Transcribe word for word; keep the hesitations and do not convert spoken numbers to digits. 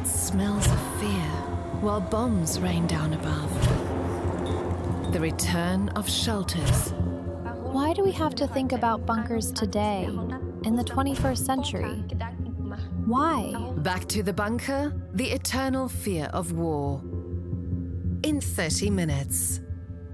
smells of fear while bombs rain down above. The return of shelters. Why do we have to think about bunkers today, in the twenty-first century? Why? Back to the bunker, the eternal fear of war. In thirty minutes.